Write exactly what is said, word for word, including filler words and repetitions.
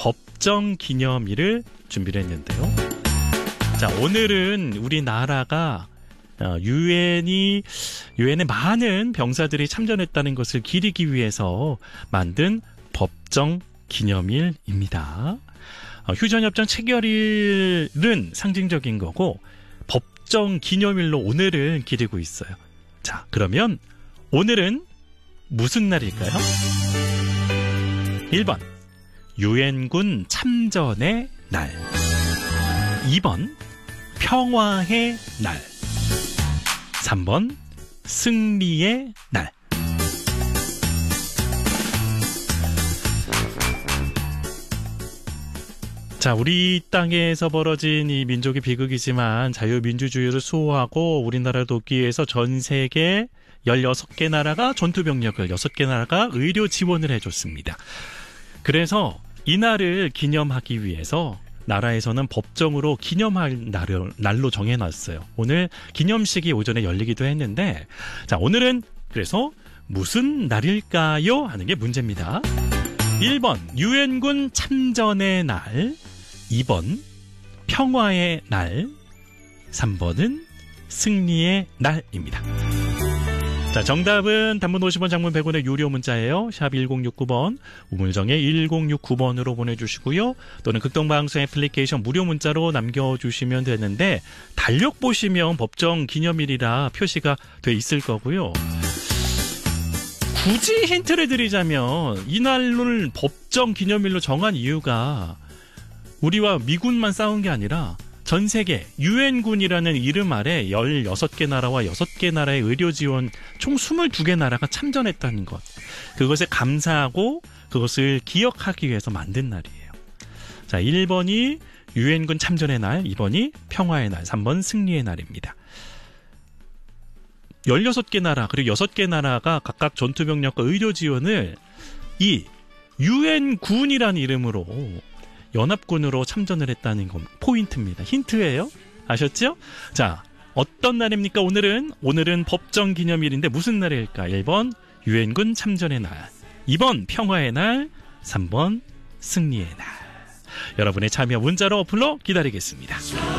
법정 기념일을 준비를 했는데요. 자, 오늘은 우리나라가 유엔이 유엔에 많은 병사들이 참전했다는 것을 기리기 위해서 만든 법정 기념일입니다. 휴전협정 체결일은 상징적인 거고 법정 기념일로 오늘을 기리고 있어요. 자, 그러면 오늘은 무슨 날일까요? 일 번 유엔군 참전의 날, 이 번 평화의 날, 삼 번 승리의 날. 자, 우리 땅에서 벌어진 이 민족의 비극이지만 자유민주주의를 수호하고 우리나라를 돕기 위해서 전 세계 열여섯 개 나라가 전투병력을, 여섯 개 나라가 의료 지원을 해줬습니다. 그래서 이날을 기념하기 위해서 나라에서는 법정으로 기념할 날을, 날로 정해놨어요. 오늘 기념식이 오전에 열리기도 했는데, 자, 오늘은 그래서 무슨 날일까요? 하는 게 문제입니다. 일 번 유엔군 참전의 날, 이 번 평화의 날, 삼 번은 승리의 날입니다. 자, 정답은 단문 오십 원, 장문 백 원의 유료 문자예요. 샵 일공육구 번, 우물정에 일공육구 번으로 보내주시고요. 또는 극동방송 애플리케이션 무료 문자로 남겨주시면 되는데, 달력 보시면 법정 기념일이라 표시가 돼 있을 거고요. 굳이 힌트를 드리자면 이날을 법정 기념일로 정한 이유가 우리와 미군만 싸운 게 아니라 전 세계 유엔군이라는 이름 아래 열여섯 개 나라와 여섯 개 나라의 의료 지원 총 이십이 개 나라가 참전했다는 것. 그것에 감사하고 그것을 기억하기 위해서 만든 날이에요. 자, 일 번이 유엔군 참전의 날, 이 번이 평화의 날, 삼 번 승리의 날입니다. 열여섯 개 나라 그리고 여섯 개 나라가 각각 전투병력과 의료 지원을 이 유엔군이라는 이름으로 연합군으로 참전을 했다는 건 포인트입니다. 힌트예요. 아셨죠? 자, 어떤 날입니까? 오늘은 오늘은 법정 기념일인데 무슨 날일까? 일 번 유엔군 참전의 날, 이 번 평화의 날, 삼 번 승리의 날. 여러분의 참여 문자로 어플로 기다리겠습니다.